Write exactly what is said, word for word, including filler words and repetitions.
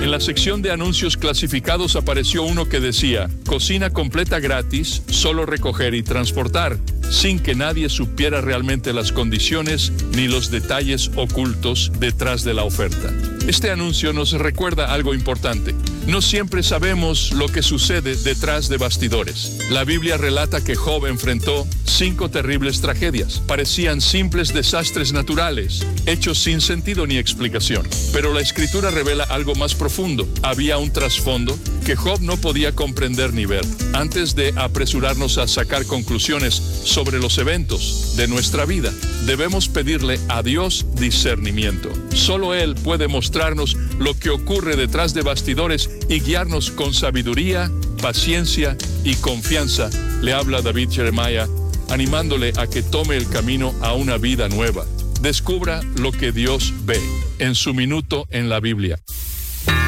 En la sección de anuncios clasificados apareció uno que decía: cocina completa gratis, solo recoger y transportar, sin que nadie supiera realmente las condiciones ni los detalles ocultos detrás de la oferta. Este anuncio nos recuerda algo importante. No siempre sabemos lo que sucede detrás de bastidores. La Biblia relata que Job enfrentó cinco terribles tragedias. Parecían simples desastres naturales, hechos sin sentido ni explicación. Pero la Escritura revela algo más profundo. Había un trasfondo que Job no podía comprender ni ver. Antes de apresurarnos a sacar conclusiones sobre los eventos de nuestra vida, debemos pedirle a Dios discernimiento. Solo Él puede mostrarnos lo que ocurre detrás de bastidores y guiarnos con sabiduría, paciencia y confianza. Le habla David Jeremiah, animándole a que tome el camino a una vida nueva. Descubra lo que Dios ve en su minuto en la Biblia.